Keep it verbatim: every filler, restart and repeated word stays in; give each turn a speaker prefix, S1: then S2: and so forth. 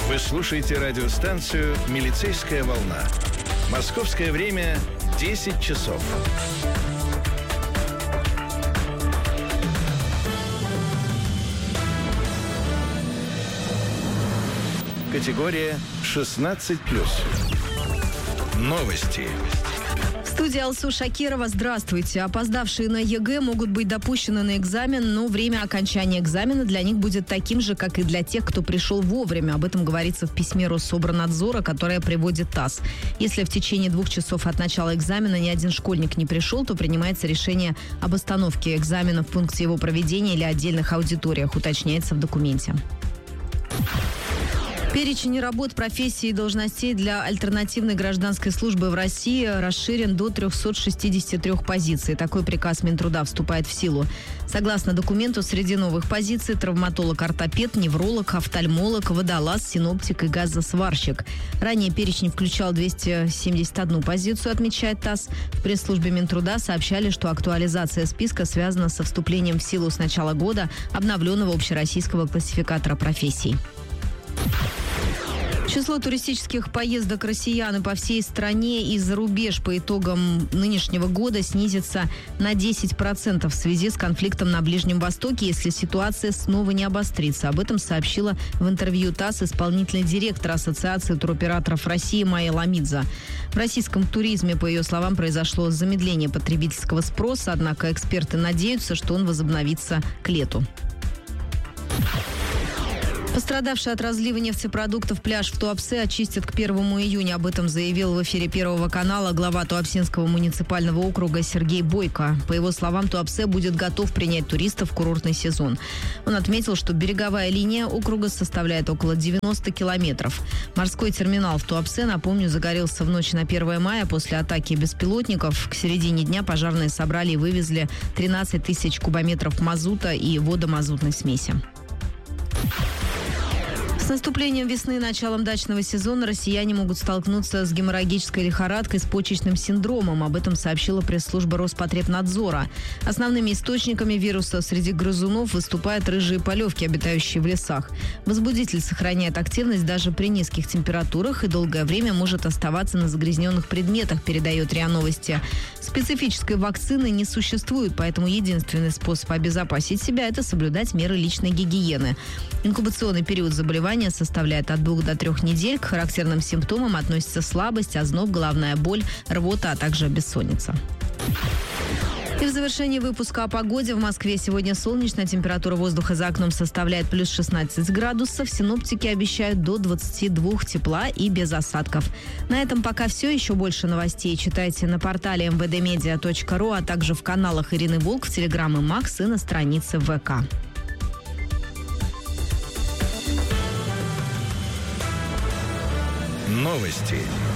S1: Вы слушаете радиостанцию «Милицейская волна». Московское время десять часов. Категория шестнадцать плюс. Новости.
S2: В студии Алсу Шакирова. Здравствуйте. Опоздавшие на ЕГЭ могут быть допущены на экзамен, но время окончания экзамена для них будет таким же, как и для тех, кто пришел вовремя. Об этом говорится в письме Россоборнадзора, которое приводит ТАСС. Если в течение двух часов от начала экзамена ни один школьник не пришел, то принимается решение об остановке экзамена в пункте его проведения или отдельных аудиториях, уточняется в документе. Перечень работ, профессий и должностей для альтернативной гражданской службы в России расширен до трехсот шестидесяти трёх позиций. Такой приказ Минтруда вступает в силу. Согласно документу, среди новых позиций травматолог-ортопед, невролог, офтальмолог, водолаз, синоптик и газосварщик. Ранее перечень включал двести семьдесят одну позицию, отмечает ТАСС. В пресс-службе Минтруда сообщали, что актуализация списка связана со вступлением в силу с начала года обновленного общероссийского классификатора профессий. Число туристических поездок россиян по всей стране и за рубеж по итогам нынешнего года снизится на десять процентов в связи с конфликтом на Ближнем Востоке, если ситуация снова не обострится. Об этом сообщила в интервью ТАСС исполнительный директор Ассоциации туроператоров России Майя Ламидзе. В российском туризме, по ее словам, произошло замедление потребительского спроса, однако эксперты надеются, что он возобновится к лету. Пострадавший от разлива нефтепродуктов пляж в Туапсе очистят к первому июня. Об этом заявил в эфире Первого канала глава Туапсинского муниципального округа Сергей Бойко. По его словам, Туапсе будет готов принять туристов в курортный сезон. Он отметил, что береговая линия округа составляет около девяноста километров. Морской терминал в Туапсе, напомню, загорелся в ночь на первое мая после атаки беспилотников. К середине дня пожарные собрали и вывезли тринадцать тысяч кубометров мазута и водомазутной смеси. С наступлением весны и началом дачного сезона россияне могут столкнуться с геморрагической лихорадкой, с почечным синдромом. Об этом сообщила пресс-служба Роспотребнадзора. Основными источниками вируса среди грызунов выступают рыжие полевки, обитающие в лесах. Возбудитель сохраняет активность даже при низких температурах и долгое время может оставаться на загрязненных предметах, передает РИА Новости. Специфической вакцины не существует, поэтому единственный способ обезопасить себя – это соблюдать меры личной гигиены. Инкубационный период заболевания составляет от двух до трех недель. К характерным симптомам относятся слабость, озноб, головная боль, рвота, а также бессонница. И в завершении выпуска о погоде. В Москве сегодня солнечно. Температура воздуха за окном составляет плюс шестнадцать градусов. Синоптики обещают до двадцати двух тепла и без осадков. На этом пока все. Еще больше новостей читайте на портале эм вэ дэ медиа точка ру, а также в каналах Ирины Волк, в Телеграм и Макс и на странице вэ ка.
S1: Новости